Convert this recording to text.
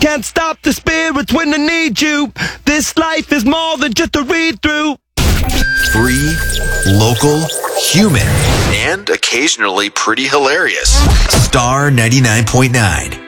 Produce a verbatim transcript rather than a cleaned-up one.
can't stop the spirits when they need you. This life is more than just a read-through. Free, local, human, and occasionally pretty hilarious. Star ninety-nine point nine.